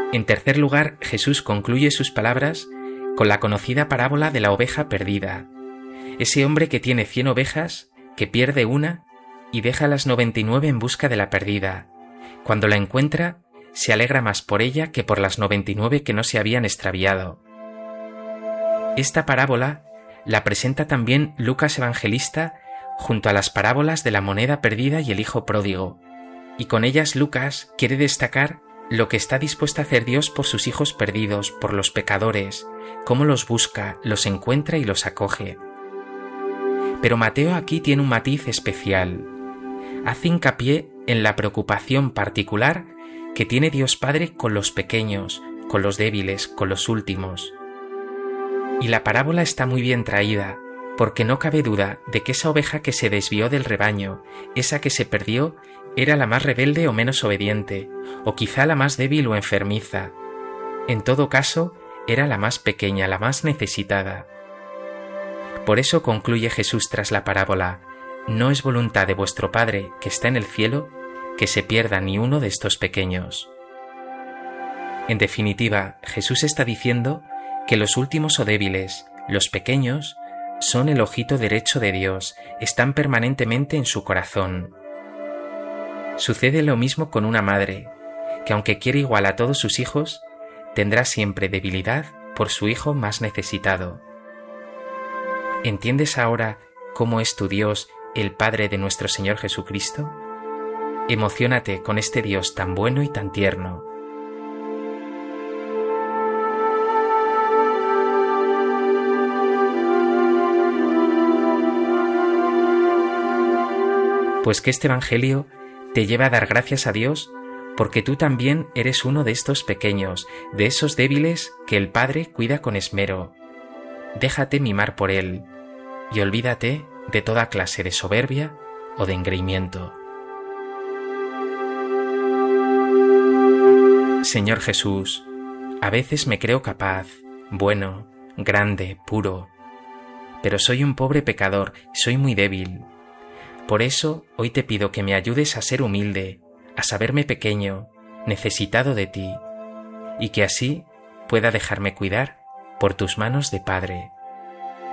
En tercer lugar, Jesús concluye sus palabras con la conocida parábola de la oveja perdida. Ese hombre que tiene 100 ovejas, que pierde una y deja las 99 en busca de la perdida. Cuando la encuentra, se alegra más por ella que por las 99 que no se habían extraviado. Esta parábola la presenta también Lucas Evangelista junto a las parábolas de la moneda perdida y el hijo pródigo, y con ellas Lucas quiere destacar lo que está dispuesto a hacer Dios por sus hijos perdidos, por los pecadores, cómo los busca, los encuentra y los acoge. Pero Mateo aquí tiene un matiz especial. Hace hincapié en la preocupación particular que tiene Dios Padre con los pequeños, con los débiles, con los últimos. Y la parábola está muy bien traída, porque no cabe duda de que esa oveja que se desvió del rebaño, esa que se perdió, era la más rebelde o menos obediente, o quizá la más débil o enfermiza. En todo caso, era la más pequeña, la más necesitada. Por eso concluye Jesús tras la parábola: no es voluntad de vuestro Padre que está en el cielo que se pierda ni uno de estos pequeños. En definitiva, Jesús está diciendo que los últimos o débiles, los pequeños, son el ojito derecho de Dios, están permanentemente en su corazón. Sucede lo mismo con una madre, que aunque quiere igual a todos sus hijos, tendrá siempre debilidad por su hijo más necesitado. ¿Entiendes ahora cómo es tu Dios, el Padre de nuestro Señor Jesucristo? Emociónate con este Dios tan bueno y tan tierno. Pues que este Evangelio te lleva a dar gracias a Dios porque tú también eres uno de estos pequeños, de esos débiles que el Padre cuida con esmero. Déjate mimar por Él y olvídate de toda clase de soberbia o de engreimiento. Señor Jesús, a veces me creo capaz, bueno, grande, puro, pero soy un pobre pecador, soy muy débil. Por eso hoy te pido que me ayudes a ser humilde, a saberme pequeño, necesitado de ti, y que así pueda dejarme cuidar por tus manos de Padre.